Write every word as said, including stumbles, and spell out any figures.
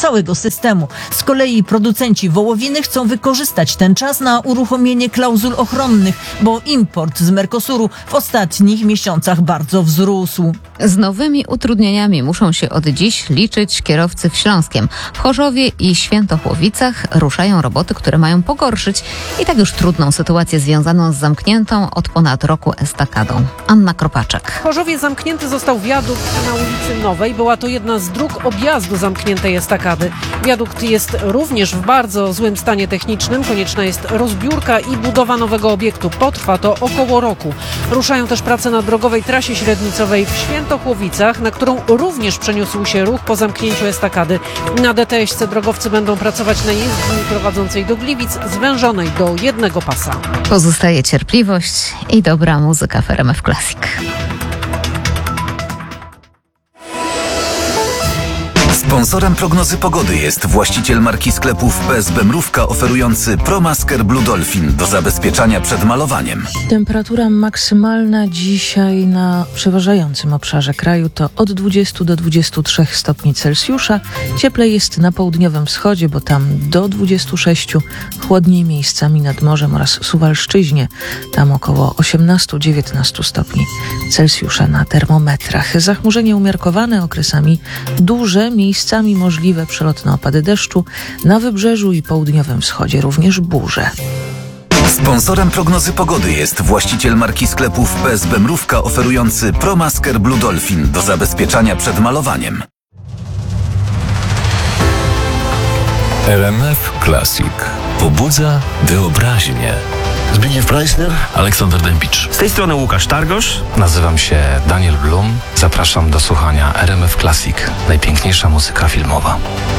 całego systemu. Z kolei producenci wołowiny chcą wykorzystać ten czas na uruchomienie klauzul ochronnych, bo import z Mercosuru w ostatnich miesiącach bardzo wzrósł. Z nowymi utrudnieniami muszą się od dziś liczyć kierowcy w Śląskiem. W Chorzowie i Świętochłowicach ruszają roboty, które mają pogorszyć i tak już trudną sytuację związaną z zamkniętą od ponad roku estakadą. Anna Kropaczek. W Chorzowie zamknięty został wiadukt na ulicy Nowej. Była to jedna z dróg objazdu zamkniętej estakady. Wiadukt jest również w bardzo złym stanie technicznym. Konieczna jest rozbiórka i budowa nowego obiektu. Potrwa to około roku. Ruszają też prace na drogowej trasie średnicowej w Świętochłowicach, na którą również przeniósł się ruch po zamknięciu estakady. Na D T S-ce drogowcy będą pracować na jezdni prowadzącej do Gliwic, zwężonej do jednego pasa. Pozostaje cierpliwość i dobra muzyka w R M F Classic. Sponsorem prognozy pogody jest właściciel marki sklepów P S B Mrówka oferujący ProMasker Blue Dolphin do zabezpieczania przed malowaniem. Temperatura maksymalna dzisiaj na przeważającym obszarze kraju to od dwudziestu do dwudziestu trzech stopni Celsjusza. Cieplej jest na południowym wschodzie, bo tam do dwudziestu sześciu, chłodniej miejscami nad morzem oraz Suwalszczyźnie. Tam około osiemnastu do dziewiętnastu stopni Celsjusza na termometrach. Zachmurzenie umiarkowane, okresami duże, miejscami możliwe przelotne opady deszczu, na wybrzeżu i południowym wschodzie również burze. Sponsorem prognozy pogody jest właściciel marki sklepów P S B Mrówka oferujący ProMasker Blue Dolphin do zabezpieczania przed malowaniem. R M F Classic pobudza wyobraźnię. Zbigniew Preissner, Aleksander Dębicz. z tej strony Łukasz Targosz. Nazywam się Daniel Blum. Zapraszam do słuchania R M F Classic. Najpiękniejsza muzyka filmowa.